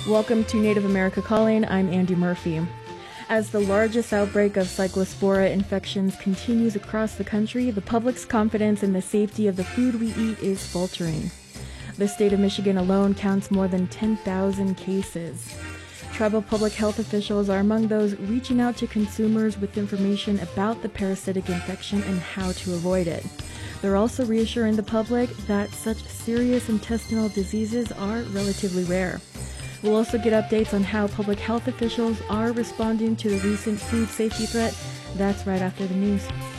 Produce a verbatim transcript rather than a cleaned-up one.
Welcome to Native America Calling. I'm Andy Murphy. As the largest outbreak of cyclospora infections continues across the country, the public's confidence in the safety of the food we eat is faltering. The state of Michigan alone counts more than ten thousand cases. Tribal public health officials are among those reaching out to consumers with information about the parasitic infection and how to avoid it. They're also reassuring the public that such serious intestinal diseases are relatively rare. We'll also get updates on how public health officials are responding to the recent food safety threat. That's right after the news.